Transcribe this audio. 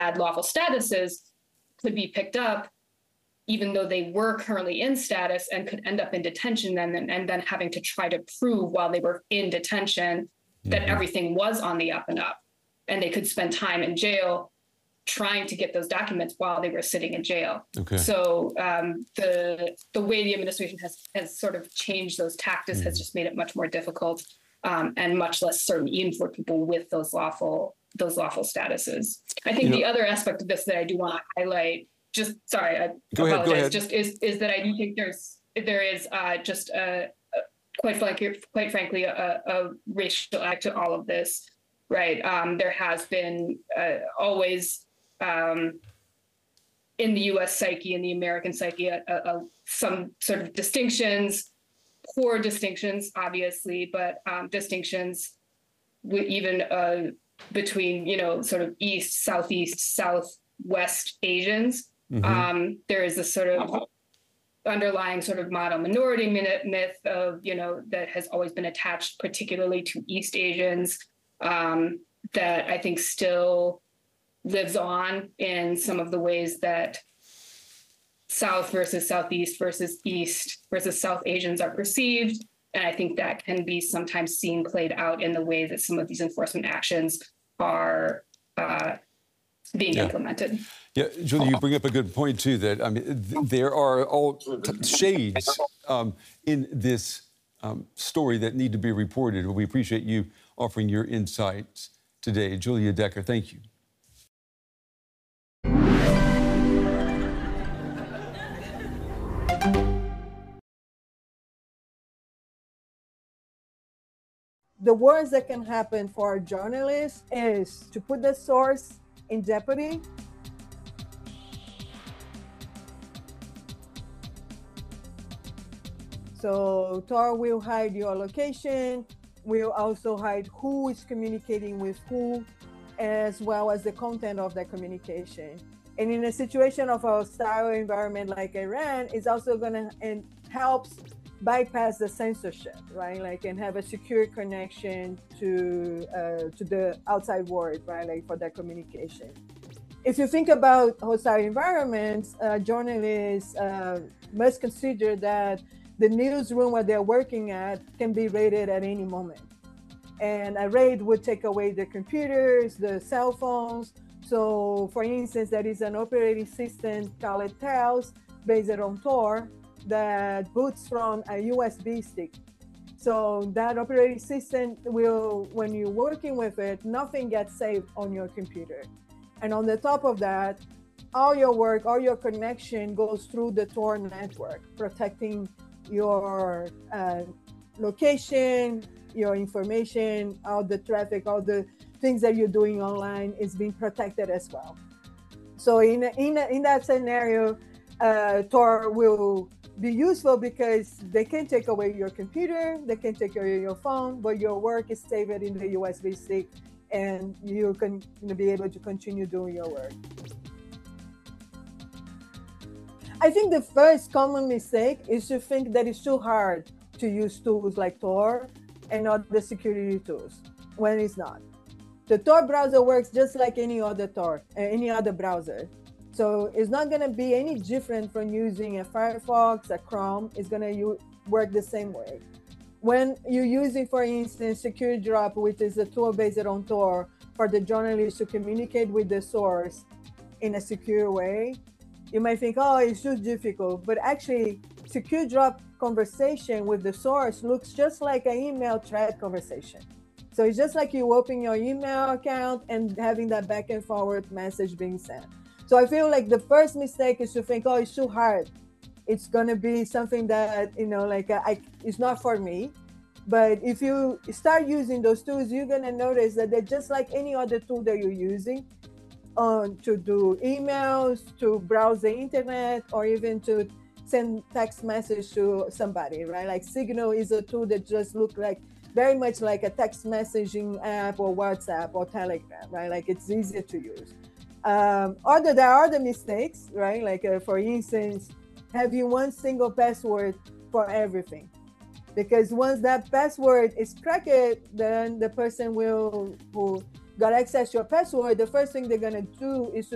lawful statuses could be picked up, even though they were currently in status, and could end up in detention and then having to try to prove while they were in detention that everything was on the up and up. And they could spend time in jail trying to get those documents while they were sitting in jail. Okay. So the way the administration has sort of changed those tactics has just made it much more difficult and much less certain even for people with those lawful statuses. I think the other aspect of this that I do want to highlight, go ahead. Just is that I do think there is just quite frankly a racial act to all of this, right? There has been always in the U.S. psyche, in the American psyche, some sort of distinctions, poor distinctions, obviously, but distinctions even between, sort of East, Southeast, Southwest Asians. There is a sort of underlying sort of model minority myth of, that has always been attached particularly to East Asians that I think still lives on in some of the ways that South versus Southeast versus East versus South Asians are perceived. And I think that can be sometimes seen played out in the way that some of these enforcement actions are being implemented. Yeah, Julie, you bring up a good point too, that there are all shades in this story that need to be reported. We appreciate you offering your insights today. Julia Decker, thank you. The worst that can happen for a journalist is to put the source in jeopardy. So Tor will hide your location, will also hide who is communicating with who, as well as the content of that communication. And in a situation of a hostile environment like Iran, it's also gonna and helps bypass the censorship, right? Like, and have a secure connection to the outside world, right? Like for that communication. If you think about hostile environments, journalists must consider that the newsroom where they're working at can be raided at any moment. And a raid would take away the computers, the cell phones. So for instance, there is an operating system called Tails based on Tor that boots from a USB stick. So that operating system will, when you're working with it, nothing gets saved on your computer. And on the top of that, all your work, all your connection goes through the Tor network, protecting your location, your information, all the traffic, all the things that you're doing online is being protected as well. So in that scenario, Tor will be useful because they can take away your computer, they can take away your phone, but your work is saved in the USB stick and you can be able to continue doing your work. I think the first common mistake is to think that it's too hard to use tools like Tor and other security tools, when it's not. The Tor browser works just like any other browser. So it's not going to be any different from using a Firefox, a Chrome. It's going to work the same way. When you're using, for instance, SecureDrop, which is a tool based on Tor for the journalist to communicate with the source in a secure way, you might think, oh, it's too difficult. But actually, SecureDrop conversation with the source looks just like an email thread conversation. So it's just like you open your email account and having that back and forward message being sent. So I feel like the first mistake is to think, oh, it's too hard. It's going to be something that, it's not for me. But if you start using those tools, you're going to notice that they're just like any other tool that you're using to do emails, to browse the internet, or even to send text message to somebody, right? Like Signal is a tool that just looks very much like a text messaging app or WhatsApp or Telegram, right? Like it's easier to use. There are other mistakes, right? Like for instance, having one single password for everything. Because once that password is cracked, then the person who got access to your password, the first thing they're gonna do is to